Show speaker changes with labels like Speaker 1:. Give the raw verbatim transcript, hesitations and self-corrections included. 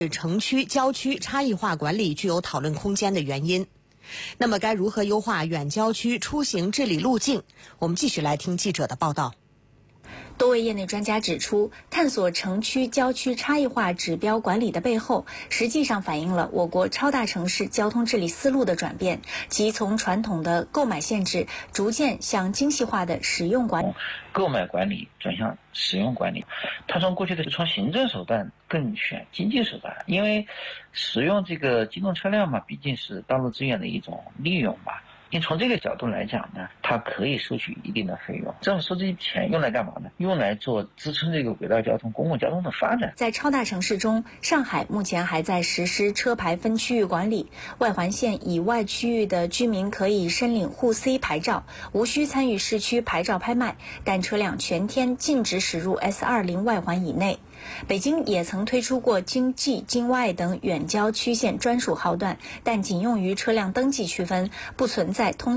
Speaker 1: 城区、郊区差异化管理具有讨论空间的原因。那么，该如何优化远郊区出行治理路径？我们继续来听记者的报道。
Speaker 2: 多位业内专家指出，探索城区、郊区差异化指标管理的背后，实际上反映了我国超大城市交通治理思路的转变，即从传统的购买限制，逐渐向精细化的使用管理。
Speaker 3: 购买管理转向使用管理，它从过去的从行政手段更选经济手段，因为使用这个机动车辆嘛，毕竟是道路资源的一种利用吧。因为从这个角度来讲呢，它可以收取一定的费用。政府收这些钱用来干嘛呢？用来做支撑这个轨道交通、公共交通的发展。
Speaker 2: 在超大城市中，上海目前还在实施车牌分区域管理，外环线以外区域的居民可以申领沪 C 牌照，无需参与市区牌照拍卖，但车辆全天禁止驶入 S 二十 外环以内。北京也曾推出过京冀、京外等远郊区县专属号段，但仅用于车辆登记区分，不存在通